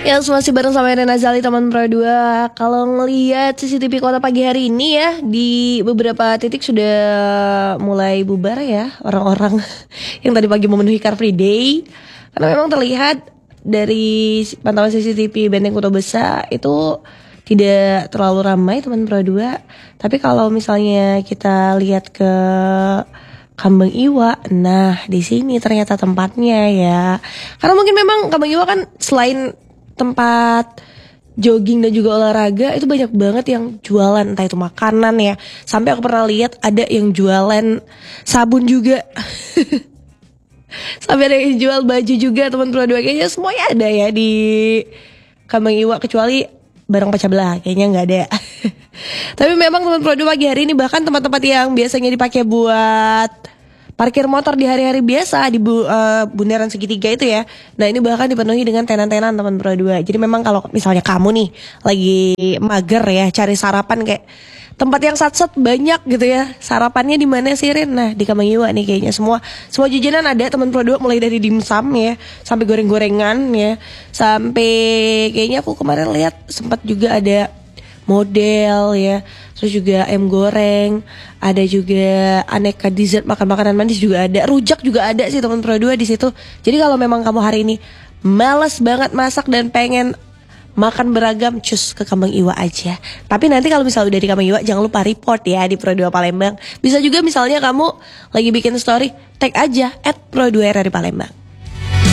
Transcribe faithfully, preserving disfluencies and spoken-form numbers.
Yang masih bareng sama Rena Zali teman Pro dua. Kalau ngelihat C C T V kota pagi hari ini ya, di beberapa titik sudah mulai bubar ya orang-orang yang tadi pagi memenuhi Car Free Day. Karena memang terlihat dari pantauan C C T V Benteng Kota Besar itu tidak terlalu ramai teman Pro dua. Tapi kalau misalnya kita lihat ke Kambang Iwa, nah di sini ternyata tempatnya ya. Karena mungkin memang Kambang Iwa kan selain tempat jogging dan juga olahraga, itu banyak banget yang jualan, entah itu makanan ya. Sampai aku pernah lihat ada yang jualan sabun juga. Sampai ada yang jual baju juga teman Pro dua. Kayaknya semuanya ada ya di Kambang Iwa, kecuali barang pecah belah kayaknya nggak ada. Tapi memang teman Pro dua pagi hari ini bahkan tempat-tempat yang biasanya dipakai buat parkir motor di hari-hari biasa di bu, uh, bundaran segitiga itu ya. Nah ini bahkan dipenuhi dengan tenan-tenan teman Pro dua. Jadi memang kalau misalnya kamu nih lagi mager ya, cari sarapan kayak tempat yang sat-sat banyak gitu ya. Sarapannya di mana sih Rin? Nah di Kambang Iwa nih kayaknya semua semua jajanan ada teman Pro dua, mulai dari dimsum ya sampai goreng-gorengan ya, sampai kayaknya aku kemarin lihat sempat juga ada model ya, terus juga ayam goreng, ada juga aneka dessert, makan makanan manis juga ada, rujak juga ada sih teman Pro dua di situ. Jadi kalau memang kamu hari ini males banget masak dan pengen makan beragam, cus ke Kambang Iwa aja. Tapi nanti kalau misalnya udah di Kambang Iwa, jangan lupa report ya di Pro dua Palembang. Bisa juga misalnya kamu lagi bikin story, tag aja at Pro dua R R di Palembang.